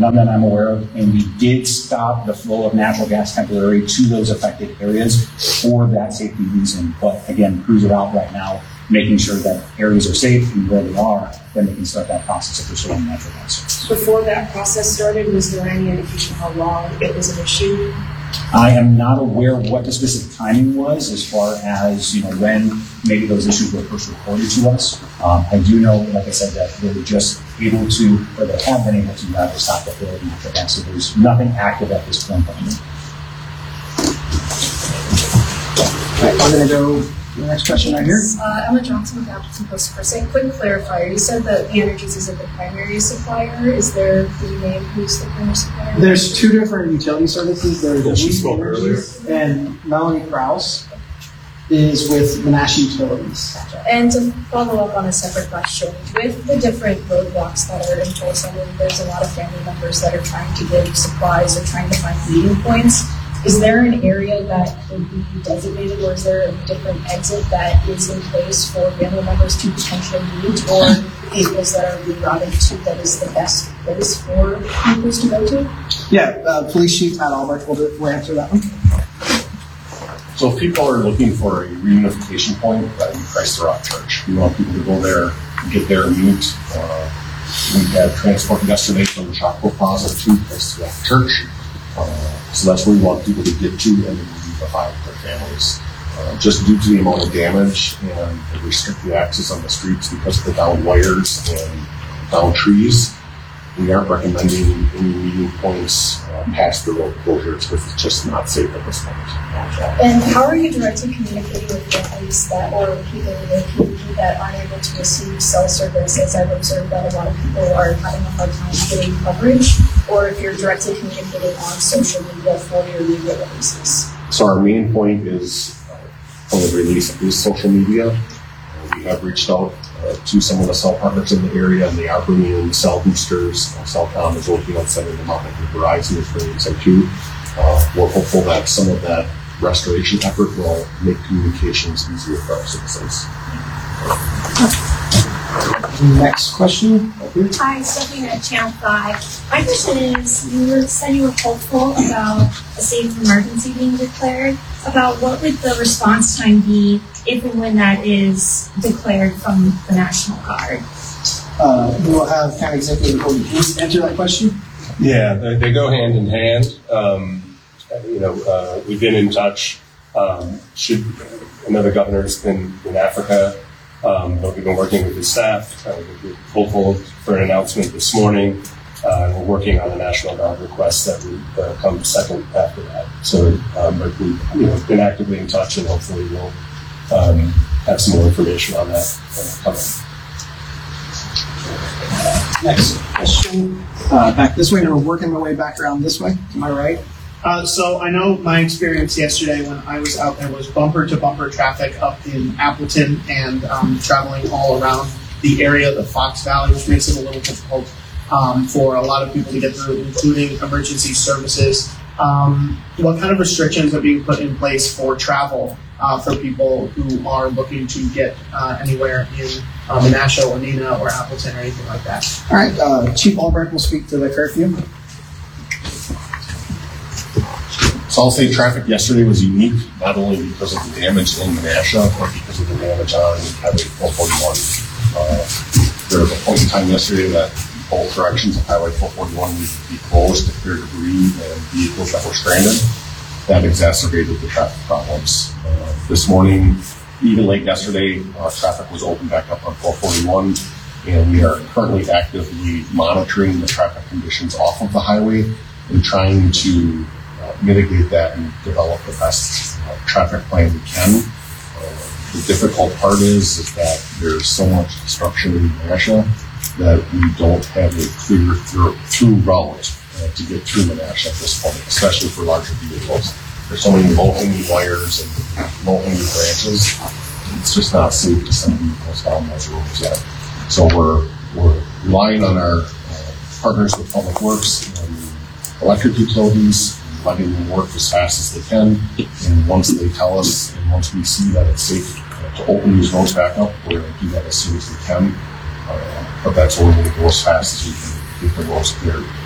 none that I'm aware of, and we did stop the flow of natural gas temporarily to those affected areas for that safety reason. But again, crews are out right now, making sure that areas are safe and where they are, then they can start that process of restoring natural gas. Before that process started, was there any indication how long it was an issue? I am not aware what the specific timing was as far as, when maybe those issues were first reported to us. I do know, like I said, that they were just able to, or they have been able to rather stop the flow of natural gas. So there's nothing active at this point. All right, I'm going to go to the next question right here. Emma Johnson with Appleton Post-Press. Quick clarifier. You said that the Energies is the primary supplier. Is there the name who's the primary supplier? There's two different utility services. There's she spoke earlier. And Melanie Krause is with Menasha Utilities. And to follow up on a separate question, with the different roadblocks that are in place, I mean, there's a lot of family members that are trying to give supplies or trying to find meeting points. Is there an area that could be designated, or is there a different exit that is in place for family members to potentially meet, or vehicles that are being routed to that is the best place for vehicles to go to? Yeah, Police Chief Matt Albrecht will answer that one. So if people are looking for a reunification point, that would be Christ the Rock Church. We want people to go there, get there and meet. We had transport yesterday from the Shockwell Plaza to Christ the Rock Church. So that's where we want people to get to and then reunify with their families. Just due to the amount of damage and the restricted access on the streets because of the downed wires and downed trees, we aren't recommending any meeting points past the road closures because it's just not safe at this point. And how are you directly communicating with families that, or people in the community that aren't able to receive cell service, as I've observed that a lot of people are having a hard time getting coverage, or if you're directly communicating on social media for your media releases? So our main point is from the release is social media. We have reached out to some of the cell partners in the area, and they are bringing in cell boosters. Cellcom is working on sending them out, and Verizon is bringing some too. We're hopeful that some of that restoration effort will make communications easier for our citizens. Next question. Hi, Stephanie at Channel 5. My question is, you said you were hopeful about a state of emergency being declared. About what would the response time be if and when that is declared from the National Guard? We will have County Executive Cody Case answer that question. Yeah, they go hand in hand. We've been in touch. Another governor's been in Africa, but we've been working with his staff. We're hopeful for an announcement this morning. We're working on a National Guard request that would come second after that. So, but we've been actively in touch, and hopefully we'll have some more information on that coming. Next question. Back this way, and we're working our way back around this way. Am I right? So I know my experience yesterday when I was out there was bumper-to-bumper traffic up in Appleton and traveling all around the area, the Fox Valley, which makes it a little difficult for a lot of people to get through, including emergency services. What kind of restrictions are being put in place for travel for people who are looking to get anywhere in Menasha or Neenah or Appleton or anything like that? All right, Chief Albrecht will speak to the curfew. So I'll say traffic yesterday was unique, not only because of the damage in Menasha, but because of the damage on Highway 441. There was a point in time yesterday that both directions of Highway 441 needed to be closed to clear debris and vehicles that were stranded. That exacerbated the traffic problems. This morning, even late yesterday, traffic was opened back up on 441, and we are currently actively monitoring the traffic conditions off of the highway and trying to mitigate that and develop the best traffic plan we can. The difficult part is that there's so much destruction in Menasha that we don't have a clear through route to get through Menasha at this point, especially for larger vehicles. There's so many low-hanging wires and low-hanging branches. It's just not safe to send vehicles down those roads yet. So we're relying on our partners with Public Works and electric utilities, letting them work as fast as they can. And once they tell us, and once we see that it's safe to open these roads back up, we're going to do that as soon as we can. But that's only going to go as fast as we can get the roads cleared.